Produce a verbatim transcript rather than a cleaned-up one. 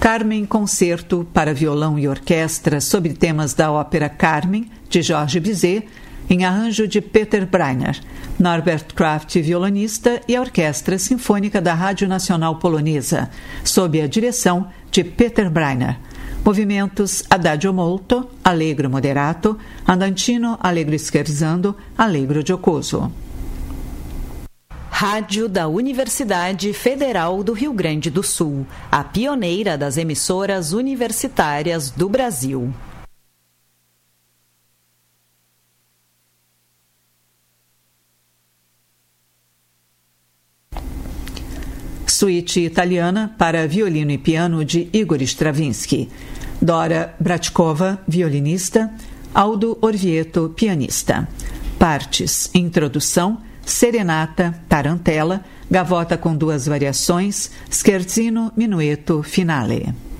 Carmen Concerto para violão e orquestra sobre temas da ópera Carmen, de Georges Bizet, em arranjo de Peter Breiner, Norbert Kraft, violonista, e a Orquestra Sinfônica da Rádio Nacional Polonesa, sob a direção de Peter Breiner. Movimentos Adagio molto, Allegro moderato, Andantino, Allegro scherzando, Allegro giocoso. Rádio da Universidade Federal do Rio Grande do Sul, a pioneira das emissoras universitárias do Brasil. Suíte italiana para violino e piano de Igor Stravinsky. Dora Bratkova, violinista. Aldo Orvieto, pianista. Partes: introdução, serenata, tarantela, gavota com duas variações, scherzino, minueto, finale.